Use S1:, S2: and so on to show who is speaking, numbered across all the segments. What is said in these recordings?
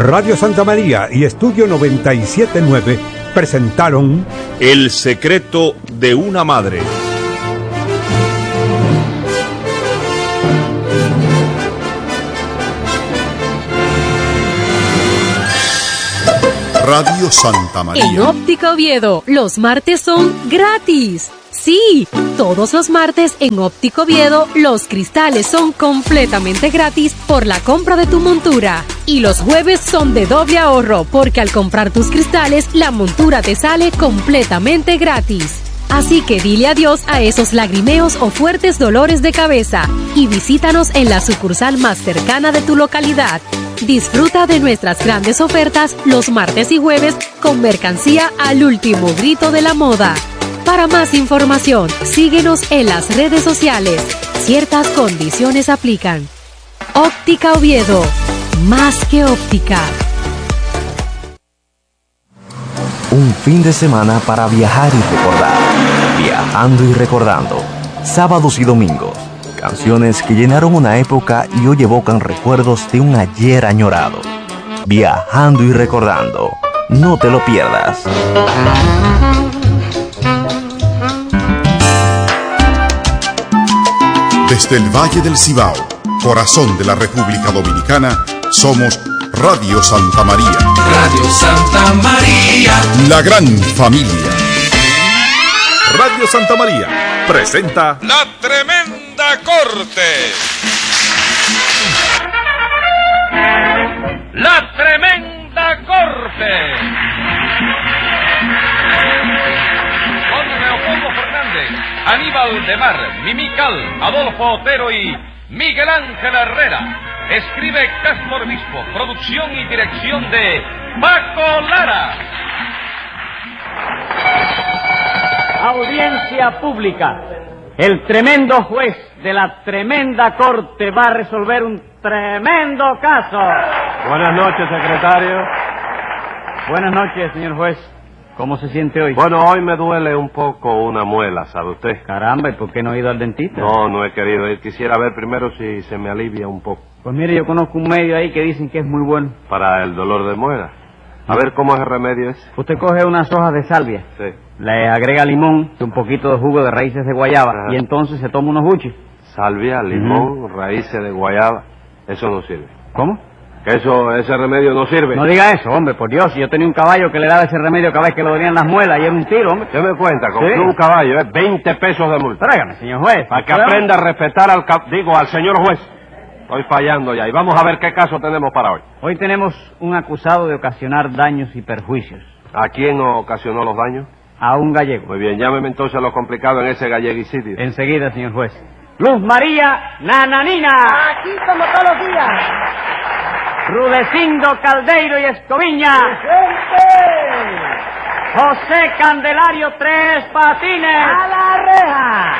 S1: Radio Santa María y Estudio 97.9 presentaron
S2: El secreto de una madre.
S3: Radio Santa María.
S4: En Óptica Oviedo, los martes son gratis. Sí, todos los martes en Óptica Oviedo, los cristales son completamente gratis por la compra de tu montura. Y los jueves son de doble ahorro, porque al comprar tus cristales, la montura te sale completamente gratis. Así que dile adiós a esos lagrimeos o fuertes dolores de cabeza y visítanos en la sucursal más cercana de tu localidad. Disfruta de nuestras grandes ofertas los martes y jueves con mercancía al último grito de la moda. Para más información, síguenos en las redes sociales. Ciertas condiciones aplican. Óptica Oviedo, más que óptica.
S5: Un fin de semana para viajar y recordar. Viajando y recordando. Sábados y domingos. Canciones que llenaron una época y hoy evocan recuerdos de un ayer añorado. Viajando y recordando. No te lo pierdas.
S3: Desde el Valle del Cibao, corazón de la República Dominicana, somos Radio Santa María.
S6: Radio Santa María.
S3: La gran familia.
S2: Radio Santa María presenta
S7: La Tremenda Corte. La Tremenda Corte. Con Leopoldo Fernández, Aníbal de Mar, Mimical, Adolfo Otero y Miguel Ángel Herrera. Escribe Castro Obispo, producción y dirección de Paco Lara.
S8: Audiencia pública. El tremendo juez de la tremenda corte va a resolver un tremendo caso.
S9: Buenas noches, secretario.
S8: Buenas noches, señor juez. ¿Cómo se siente hoy?
S9: Bueno, hoy me duele un poco una muela, ¿sabe usted?
S8: Caramba, ¿y por qué no ha ido al dentista?
S9: No he querido ir. Quisiera ver primero si se me alivia un poco.
S8: Pues mire, yo conozco un medio ahí que dicen que es muy bueno.
S9: Para el dolor de muela. A ver, ¿cómo es el remedio ese?
S8: Usted coge unas hojas de salvia.
S9: Sí.
S8: Le agrega limón y un poquito de jugo de raíces de guayaba.
S9: Ajá.
S8: Y entonces se toma unos buches.
S9: Salvia, limón, raíces de guayaba. Eso no sirve.
S8: ¿Cómo?
S9: Que ese remedio no sirve.
S8: No diga eso, hombre, por Dios. Yo tenía un caballo que le daba ese remedio cada vez que le dolían las muelas y era un tiro, hombre.
S9: Deme cuenta, compré un caballo, 20 pesos de multa.
S8: Tráigame, señor juez.
S9: Para que aprenda a respetar al señor juez. Estoy fallando ya. Y vamos a ver qué caso tenemos para hoy.
S8: Hoy tenemos un acusado de ocasionar daños y perjuicios.
S9: ¿A quién ocasionó los daños?
S8: A un gallego.
S9: Muy bien, llámeme entonces lo complicado en ese galleguicidio.
S8: Enseguida, señor juez. Luz María Nananina.
S10: Aquí como todos los días.
S8: Rudecindo Caldeiro y Escoviña.
S10: ¡Presente!
S8: José Candelario Tres Patines.
S10: ¡A la reja!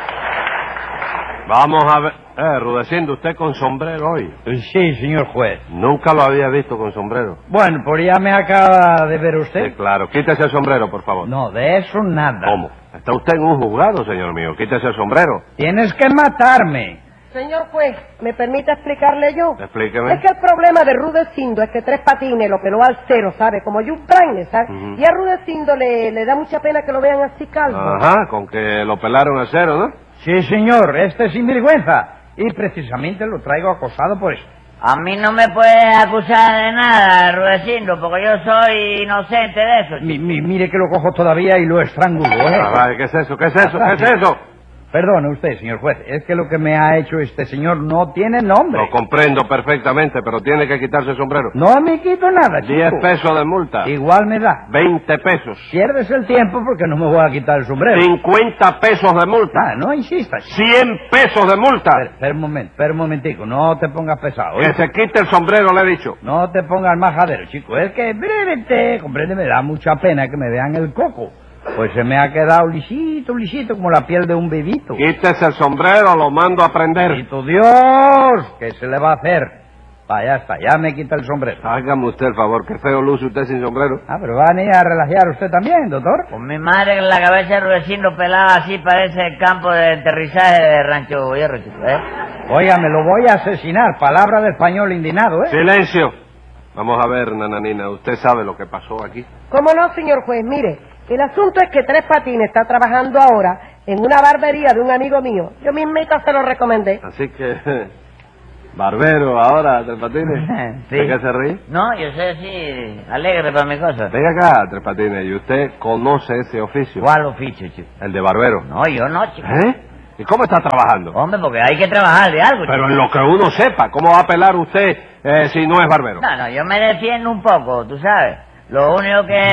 S9: Vamos a ver. Rudecindo, usted con sombrero hoy.
S11: Sí, señor juez.
S9: Nunca lo había visto con sombrero.
S11: Bueno, pues ya me acaba de ver usted.
S9: Sí, claro. Quítese el sombrero, por favor.
S11: No, de eso nada.
S9: ¿Cómo? Está usted en un juzgado, señor mío. Quítese el sombrero.
S11: Tienes que matarme.
S10: Señor juez, ¿me permite explicarle yo?
S9: Explíqueme.
S10: Es que el problema de Rudecindo es que Tres Patines lo peló al cero, ¿sabe? Como Jules Brainer, ¿sabe? Y a Rudecindo le da mucha pena que lo vean así calvo.
S9: Ajá, con que lo pelaron a cero, ¿no?
S11: Sí, señor, este es sinvergüenza. Y precisamente lo traigo acosado por eso.
S12: A mí no me puede acusar de nada, Rudecindo, porque yo soy inocente de eso.
S11: Mire que lo cojo todavía y lo estrangulo, ¿eh?
S9: Vale, ¿qué es eso? ¿Qué es eso? ¿Qué es eso?
S11: Perdone usted, señor juez, es que lo que me ha hecho este señor no tiene nombre.
S9: Lo comprendo perfectamente, pero tiene que quitarse el sombrero.
S11: No me quito nada, chico.
S9: 10 pesos de multa.
S11: Igual me da.
S9: 20 pesos.
S11: Pierdes el tiempo porque no me voy a quitar el sombrero.
S9: 50 pesos de multa.
S11: No insistas.
S9: 100 pesos de multa.
S11: Espera un momentico, no te pongas pesado.
S9: Que se quite el sombrero, le he dicho.
S11: No te pongas majadero, chico. Es que, brevete, comprende, me da mucha pena que me vean el coco. Pues se me ha quedado lisito, como la piel de un bebito.
S9: Quítese el sombrero, lo mando a prender.
S11: ¡Bendito Dios! ¿Qué se le va a hacer? Ya está, ya me quita el sombrero.
S9: Hágame usted el favor, que feo luce usted sin sombrero.
S11: Pero va a venir a relajar usted también, doctor.
S12: Pues mi madre en la cabeza de Rudecindo pelada así parece el campo de aterrizaje de Rancho Hierro, chico, ¿eh?
S11: Óigame, lo voy a asesinar, palabra de español indignado, ¿eh?
S9: Silencio. Vamos a ver, nananina, ¿usted sabe lo que pasó aquí?
S10: ¿Cómo no, señor juez? Mire, el asunto es que Tres Patines está trabajando ahora en una barbería de un amigo mío. Yo mismita se lo recomendé.
S9: Así que... Barbero ahora, Tres Patines.
S12: Sí.
S9: ¿De qué se ríe?
S12: No, yo soy así, alegre para mi cosa.
S9: Venga acá, Tres Patines, ¿y usted conoce ese oficio?
S12: ¿Cuál oficio, chico?
S9: El de barbero.
S12: No, yo no, chico.
S9: ¿Eh? ¿Y cómo está trabajando?
S12: Hombre, porque hay que trabajar de algo,
S9: Pero
S12: chico.
S9: en lo que uno sepa, ¿cómo va a pelar usted si no es barbero?
S12: No, yo me defiendo un poco, tú sabes. Lo único que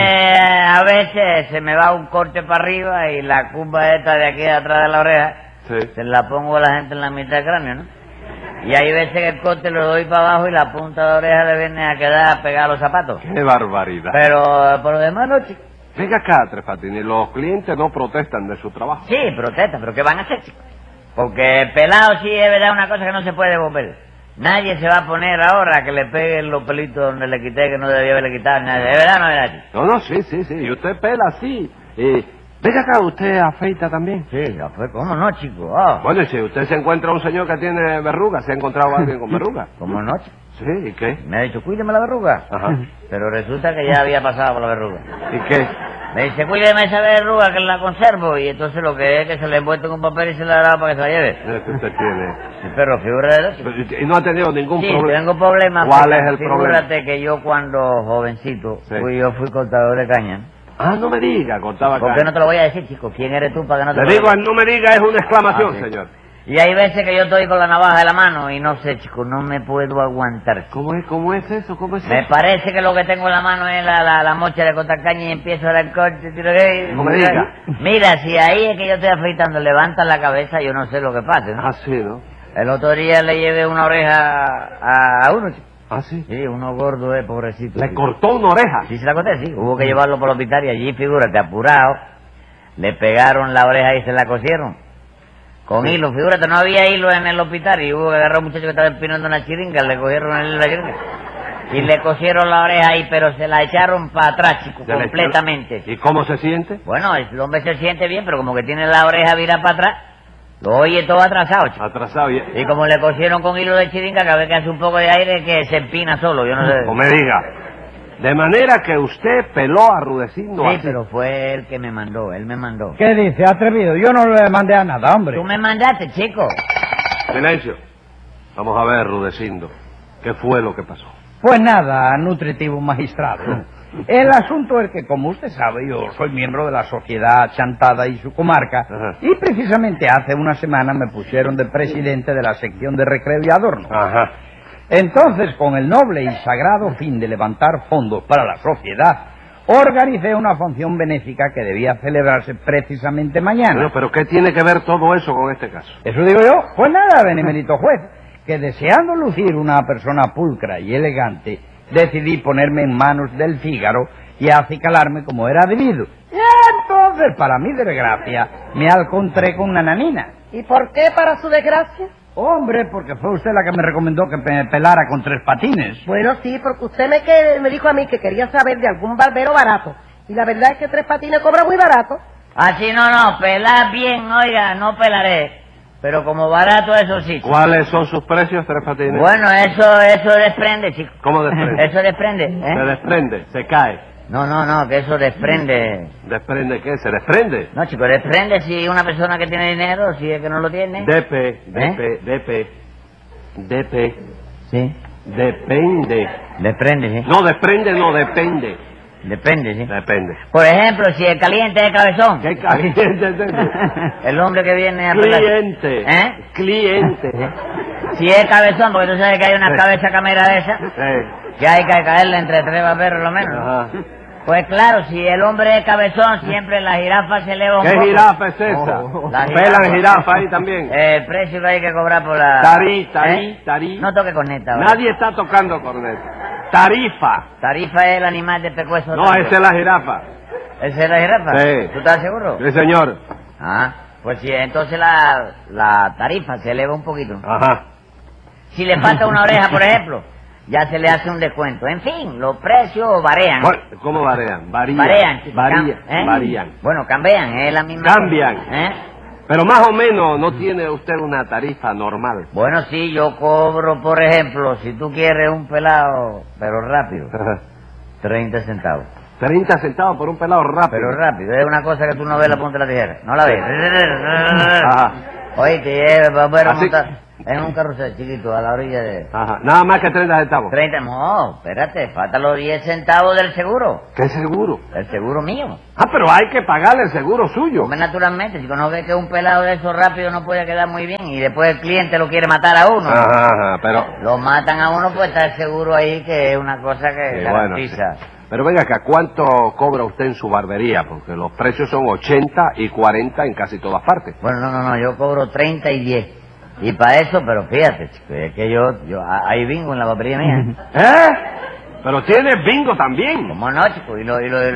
S12: a veces se me va un corte para arriba y la curva esta de aquí de atrás de la oreja, se la pongo a la gente en la mitad del cráneo, ¿no? Y hay veces que el corte lo doy para abajo y la punta de la oreja le viene a quedar pegada a los zapatos.
S9: ¡Qué barbaridad!
S12: Pero por lo demás no, chico.
S9: Venga acá, Tres Patines, los clientes no protestan de su trabajo.
S12: Sí, protestan, pero ¿qué van a hacer, chico? Porque pelado sí es verdad una cosa que no se puede devolver. Nadie se va a poner ahora que le peguen los pelitos donde le quité que no debía haberle quitado. Nadie. ¿Es verdad o no es verdad, chico?
S9: No, sí. Y usted pela así. Venga acá, ¿usted afeita también?
S12: Sí, ¿cómo no, chico? Oh.
S9: Bueno, y si usted se encuentra un señor que tiene verruga, ¿se ha encontrado a alguien con verruga?
S12: ¿Cómo no, chico?
S9: Sí, ¿y qué?
S12: Me ha dicho, cuídeme la verruga.
S9: Ajá.
S12: Pero resulta que ya había pasado por la verruga.
S9: ¿Y qué?
S12: Me dice, cuídeme esa verruga que la conservo. Y entonces lo que es que se le envuelve con un papel y se la ha dado para que se la lleve.
S9: Es que usted tiene.
S12: Sí, pero figúrate.
S9: ¿Y no ha tenido ningún problema?
S12: Sí, tengo problemas.
S9: ¿Cuál es el problema?
S12: Figúrate que yo cuando jovencito, yo fui cortador de caña.
S9: Ah, no me diga, cortaba
S12: ¿Por qué no te lo voy a decir, chico? ¿Quién eres tú para que no te
S9: Le
S12: lo
S9: digo,
S12: diga?
S9: el no me diga es una exclamación,
S12: sí.
S9: señor.
S12: Y hay veces que yo estoy con la navaja de la mano y no sé, chico, no me puedo aguantar.
S9: ¿Cómo es eso?
S12: Me parece que lo que tengo en la mano es la mocha de cortar caña y empiezo a dar corte, tiro que...
S9: No me diga.
S12: Mira, si ahí es que yo estoy afeitando, levantan la cabeza, yo no sé lo que pasa, ¿no?
S9: Ah, sí, ¿no?
S12: El otro día le llevé una oreja a uno, chico.
S9: ¿Ah, sí?
S12: Sí, uno gordo, pobrecito.
S9: ¿Le cortó una oreja?
S12: Sí, se la corté, sí. Hubo que llevarlo por el hospital y allí, figúrate, apurado, le pegaron la oreja y se la cosieron. Con hilo, figúrate, no había hilo en el hospital y hubo que agarrar a un muchacho que estaba empinando una chiringa, le cogieron el hilo de la chiringa. Y le cosieron la oreja ahí, pero se la echaron para atrás, chico, completamente.
S9: ¿Y cómo se siente?
S12: Bueno, el hombre se siente bien, pero como que tiene la oreja virada para atrás, lo oye todo atrasado, chico.
S9: Atrasado.
S12: Y como le cosieron con hilo de chiringa, cada vez que hace un poco de aire que se empina solo, yo no sé.
S9: No me diga. De manera que usted peló a Rudecindo
S12: Sí,
S9: así.
S12: pero fue él que me mandó, él me mandó.
S11: ¿Qué dice, atrevido? Yo no le mandé a nada, hombre.
S12: Tú me mandaste, chico.
S9: Silencio. Vamos a ver, Rudecindo. ¿Qué fue lo que pasó?
S11: Pues nada, nutritivo magistrado. El asunto es que, como usted sabe, yo soy miembro de la Sociedad Chantada y su comarca.
S9: Ajá.
S11: Y precisamente hace una semana me pusieron de presidente de la sección de recreo y adorno.
S9: Ajá.
S11: Entonces, con el noble y sagrado fin de levantar fondos para la sociedad, organicé una función benéfica que debía celebrarse precisamente mañana.
S9: Bueno, pero ¿qué tiene que ver todo eso con este caso?
S11: ¿Eso digo yo? Pues nada, benemérito juez, que deseando lucir una persona pulcra y elegante, decidí ponerme en manos del Fígaro y acicalarme como era debido. Y entonces, para mi desgracia, me encontré con una nanina.
S10: ¿Y por qué para su desgracia?
S11: Hombre, porque fue usted la que me recomendó que me pelara con Tres Patines.
S10: Bueno, sí, porque usted me dijo a mí que quería saber de algún barbero barato. Y la verdad es que Tres Patines cobra muy barato.
S12: Así no, pelar bien, oiga, no pelaré. Pero como barato, eso sí.
S9: ¿Cuáles son sus precios, Tres Patines?
S12: Bueno, eso desprende, chico.
S9: ¿Cómo desprende?
S12: Eso desprende, ¿eh?
S9: Se desprende, se cae.
S12: No, que eso desprende.
S9: ¿Desprende qué? ¿Se desprende?
S12: No, chico, desprende si una persona que tiene dinero, si es que no lo tiene.
S9: DP.
S12: Sí.
S9: Depende.
S12: Desprende, sí.
S9: No, desprende, no, depende.
S12: Depende, sí.
S9: Depende.
S12: Por ejemplo, si el caliente es cabezón.
S9: ¿Qué caliente es ese?
S12: El hombre que viene a pelar.
S9: Cliente.
S12: ¿Eh?
S9: Cliente.
S12: Si es cabezón, porque tú sabes que hay una cabeza camera de esa, que hay que caerle entre tres barberos lo menos.
S9: Ajá.
S12: Pues claro, si el hombre es cabezón, siempre la jirafa se eleva un
S9: ¿Qué
S12: poco.
S9: jirafa es esa?
S12: La
S9: ¿Pelan jirafa ahí también?
S12: El precio que hay que cobrar por la...
S9: Tarí.
S12: No toque corneta. ¿vale?
S9: Nadie está tocando corneta. Tarifa.
S12: Tarifa es el animal de pescuezo.
S9: No, esa es la jirafa.
S12: ¿Esa es la jirafa?
S9: Sí.
S12: ¿Tú estás seguro?
S9: Sí, señor.
S12: Ah, pues sí, entonces la tarifa se eleva un poquito.
S9: Ajá.
S12: Si le falta una oreja, por ejemplo, ya se le hace un descuento. En fin, los precios varían.
S9: Bueno, ¿cómo varían?
S12: Varían, chicos.
S9: Varían.
S12: Bueno, cambian, es la misma
S9: Cambian.
S12: cosa,
S9: Pero más o menos no tiene usted una tarifa normal.
S12: Bueno, sí, yo cobro, por ejemplo, si tú quieres un pelado, pero rápido, 30 centavos.
S9: 30 centavos por un pelado rápido.
S12: Pero rápido, es una cosa que tú no ves la punta de la tijera. ¿No la ves? Oye, que vamos a montar en un carrusel chiquito a la orilla de...
S9: Ajá, nada más que 30 centavos.
S12: 30, no, espérate, faltan los 10 centavos del seguro.
S9: ¿Qué seguro?
S12: El seguro mío.
S9: Ah, pero hay que pagarle el seguro suyo.
S12: Hombre, naturalmente, si no ves que un pelado de esos rápido no puede quedar muy bien y después el cliente lo quiere matar a uno.
S9: Ajá, pero...
S12: Lo matan a uno, pues está el seguro ahí, que es una cosa que garantiza.
S9: Bueno, sí. Pero venga acá, ¿cuánto cobra usted en su barbería? Porque los precios son 80 y 40 en casi todas partes.
S12: Bueno, no, yo cobro 30 y 10. Y para eso, pero fíjate, chico, es que yo hay bingo en la barbería mía.
S9: Pero tiene bingo también.
S12: ¿Cómo no, chico? Y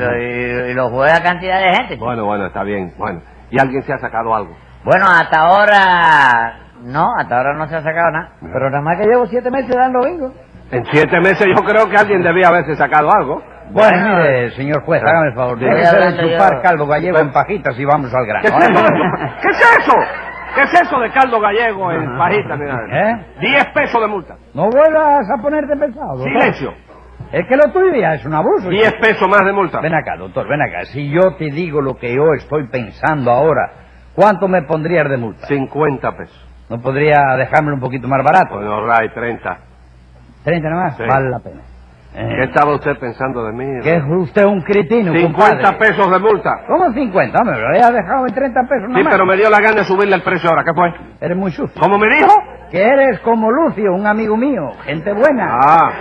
S12: lo juega cantidad de gente, chico.
S9: Bueno, está bien. Bueno, ¿y alguien se ha sacado algo?
S12: Bueno, hasta ahora no se ha sacado nada. Pero nada más que llevo 7 meses dando bingo.
S9: En 7 meses yo creo que alguien debía haberse sacado algo.
S11: Bueno, mire, señor juez, hágame el favor. Déjese de chupar caldo gallego en pajitas y vamos al grano.
S9: ¿Qué es eso? ¿Qué es eso de caldo gallego en pajitas? 10 pesos de multa.
S11: No vuelvas a ponerte pesado, doctor.
S9: Silencio.
S11: Es que lo tuyo ya es un abuso.
S9: 10 pesos más de multa.
S11: Ven acá, doctor, ven acá. Si yo te digo lo que yo estoy pensando ahora, ¿cuánto me pondrías de multa?
S9: 50 pesos.
S11: ¿No podría dejármelo un poquito más barato?
S9: Bueno, Ray, 30.
S11: ¿30 nomás? Sí. Vale la pena.
S9: ¿Qué estaba usted pensando de mí?
S11: Que es usted un cretino,
S9: 50
S11: compadre.
S9: pesos de multa.
S11: ¿Cómo 50? Hombre, lo había dejado en 30 pesos nomás.
S9: Sí, pero me dio la gana de subirle el precio ahora. ¿Qué fue?
S11: Eres muy sucio.
S9: ¿Cómo me dijo?
S11: Que eres como Lucio, un amigo mío, gente buena.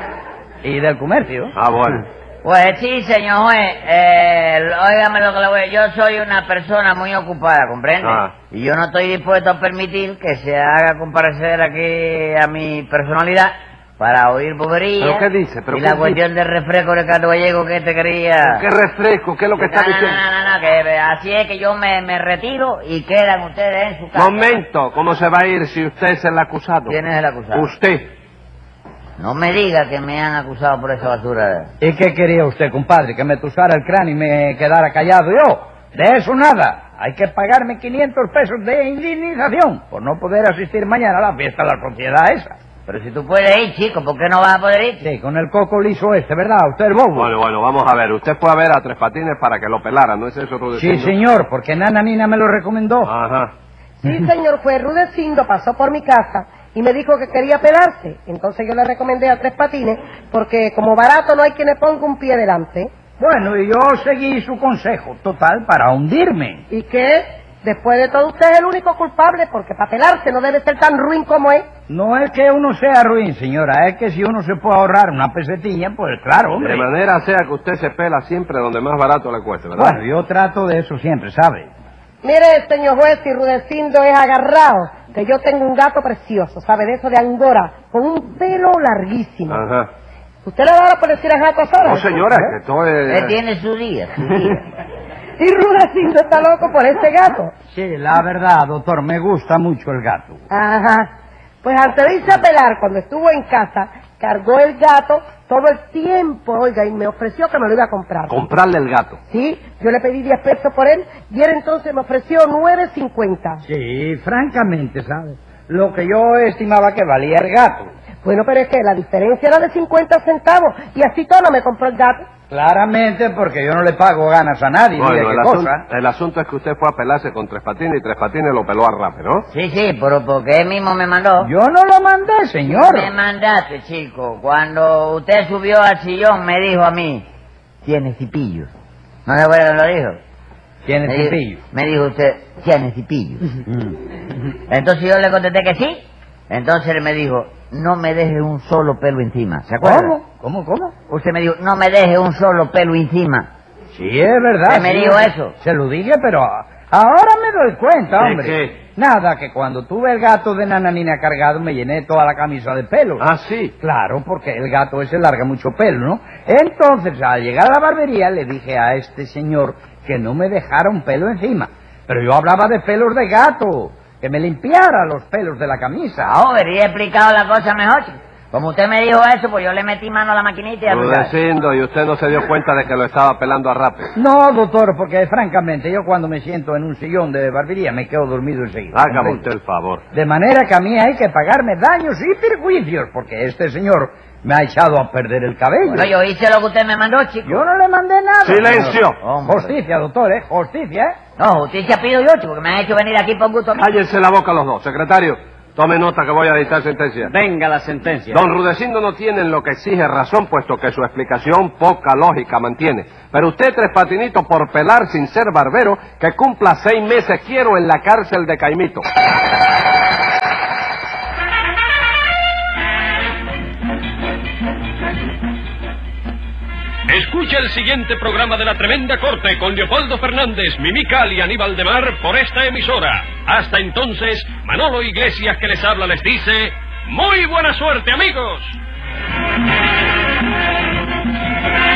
S11: Y del comercio.
S9: Bueno.
S12: Pues sí, señor juez, óigame lo que le voy a decir. Yo soy una persona muy ocupada, ¿comprende? Y yo no estoy dispuesto a permitir que se haga comparecer aquí a mi personalidad para oír boberías.
S9: ¿Pero qué dice? ¿Pero
S12: y
S9: qué
S12: la cuestión del refresco de caldo gallego que te quería...
S9: ¿Qué refresco? ¿Qué es lo que está diciendo?
S12: No, que así es que yo me retiro y quedan ustedes en su casa.
S9: Momento, ¿cómo se va a ir si usted es el acusado?
S12: ¿Quién es el acusado?
S9: Usted.
S12: No me diga que me han acusado por esa basura.
S11: ¿Y qué quería usted, compadre? ¿Que me tusara el cráneo y me quedara callado yo? De eso nada. Hay que pagarme 500 pesos de indemnización por no poder asistir mañana a la fiesta de la propiedad esa.
S12: Pero si tú puedes ir, chico, ¿por qué no vas a poder ir?
S11: Sí, con el coco liso este, ¿verdad? Usted es bobo.
S9: Bueno, vamos a ver. Usted fue a ver a Tres Patines para que lo pelara, ¿no es eso, Rudecindo?
S11: Sí, señor, porque Nana Nina me lo recomendó.
S9: Ajá.
S10: Sí, señor juez, Rudecindo pasó por mi casa y me dijo que quería pelarse. Entonces yo le recomendé a Tres Patines porque como barato no hay quien le ponga un pie delante.
S11: Bueno, y yo seguí su consejo, total, para hundirme.
S10: ¿Y qué? Después de todo usted es el único culpable porque para pelarse no debe ser tan ruin como es.
S11: No es que uno sea ruin, señora, es que si uno se puede ahorrar una pesetilla, pues claro, hombre.
S9: De manera sea que usted se pela siempre donde más barato le cueste, ¿verdad?
S11: Bueno, yo trato de eso siempre, ¿sabe?
S10: Mire, señor juez, si Rudecindo es agarrado, que yo tengo un gato precioso, ¿sabe? De eso de Angora, con un pelo larguísimo.
S9: Ajá.
S10: ¿Usted le da por decir a gato sola?
S9: No, señora, que esto es...
S12: Él tiene su día, su día.
S10: Y Rudecindo está loco por ese gato.
S11: Sí, la verdad, doctor, me gusta mucho el gato.
S10: Ajá. Pues antes de irse a pelar, cuando estuvo en casa, cargó el gato todo el tiempo, oiga, y me ofreció que me lo iba a comprar.
S9: Comprarle el gato.
S10: Sí, yo le pedí 10 pesos por él y él entonces me ofreció 9.50.
S11: Sí, francamente, ¿sabes? Lo que yo estimaba que valía el gato.
S10: Bueno, pero es que la diferencia era de 50 centavos y así todo no me compró el gato.
S11: Claramente, porque yo no le pago ganas a nadie.
S9: Bueno,
S11: mire qué cosa.
S9: El asunto es que usted fue a pelarse con Tres Patines y Tres Patines lo peló a rape, ¿no?
S12: Sí, pero porque él mismo me mandó.
S11: Yo no lo mandé, señor.
S12: Me mandaste, chico. Cuando usted subió al sillón me dijo a mí, ¿tiene cepillos? ¿No se acuerda que lo dijo?
S11: ¿Tiene cepillos?
S12: Me dijo usted, ¿tiene cepillos? Entonces yo le contesté que sí. Entonces él me dijo, no me deje un solo pelo encima. ¿Se acuerda?
S11: ¿Cómo?
S12: Usted me dijo, no me deje un solo pelo encima.
S11: Sí, es verdad.
S12: ¿Usted me dijo eso?
S11: Se lo dije, pero ahora me doy cuenta, hombre.
S9: ¿De qué?
S11: Nada, que cuando tuve el gato de Nananina cargado me llené toda la camisa de pelo.
S9: Ah, sí.
S11: Claro, porque el gato ese larga mucho pelo, ¿no? Entonces, al llegar a la barbería le dije a este señor que no me dejara un pelo encima. Pero yo hablaba de pelos de gato. Que me limpiara los pelos de la camisa.
S12: Vería explicado la cosa mejor. Como usted me dijo eso, pues yo le metí mano a la maquinita y a
S9: Rudecindo, ¿y usted no se dio cuenta de que lo estaba pelando a rape?
S11: No, doctor, porque francamente yo cuando me siento en un sillón de barbería me quedo dormido enseguida.
S9: Hágame usted el favor.
S11: De manera que a mí hay que pagarme daños y perjuicios, porque este señor me ha echado a perder el cabello.
S12: Bueno, yo hice lo que usted me mandó, chico.
S11: Yo no le mandé nada.
S9: ¡Silencio!
S11: Justicia, doctor, justicia,
S12: No, justicia pido yo, chico, que me han hecho venir aquí por gusto mío.
S9: Cállense la boca los dos. Secretario, tome nota que voy a dictar sentencia.
S8: Venga la sentencia.
S9: Don Rudecindo no tiene en lo que exige razón, puesto que su explicación poca lógica mantiene. Pero usted, Tres Patinitos, por pelar sin ser barbero, que cumpla 6 meses quiero en la cárcel de Caimito.
S7: Escucha el siguiente programa de La Tremenda Corte con Leopoldo Fernández, Mimical y Aníbal de Mar por esta emisora. Hasta entonces, Manolo Iglesias que les habla les dice, ¡muy buena suerte, amigos!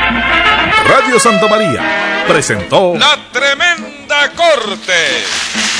S2: Radio Santa María presentó
S13: La Tremenda Corte.